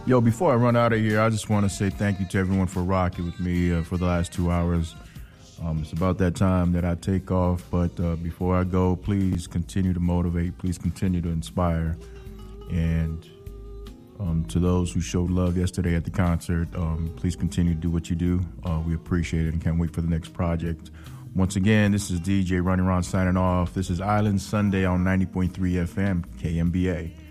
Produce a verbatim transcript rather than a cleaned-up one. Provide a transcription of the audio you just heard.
Yo, before I run out of here, I just want to say thank you to everyone for rocking with me uh, for the last two hours. Um, it's about that time that I take off, but uh, before I go, please continue to motivate. Please continue to inspire. And um, to those who showed love yesterday at the concert, um, please continue to do what you do. Uh, we appreciate it and can't wait for the next project. Once again, this is D J Ronnie Ron signing off. This is Island Sunday on ninety point three F M, K M B A.